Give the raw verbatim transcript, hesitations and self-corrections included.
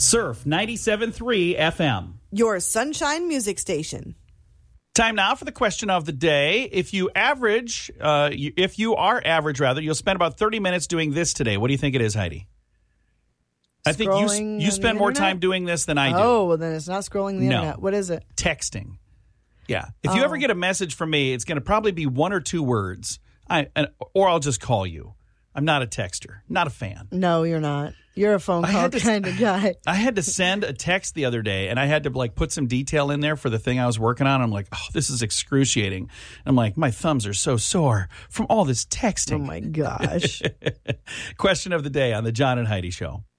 Surf ninety-seven point three F M. Your Sunshine Music Station. Time now for the question of the day. If you average, uh, you, if you are average, rather, you'll spend about thirty minutes doing this today. What do you think it is, Heidi? I think you Scrolling you on spend the more internet? time doing this than I do. Oh, well, then it's not scrolling the No. internet. What is it? Texting. Yeah. If you Oh. ever get a message from me, it's going to probably be one or two words. I and, or I'll just call you. I'm not a texter. Not a fan. No, you're not. You're a phone I call had to- kind of guy. I had to send a text the other day, and I had to like put some detail in there for the thing I was working on. I'm like, oh, this is excruciating. I'm like, my thumbs are so sore from all this texting. Oh, my gosh. Question of the day on the John and Heidi Show.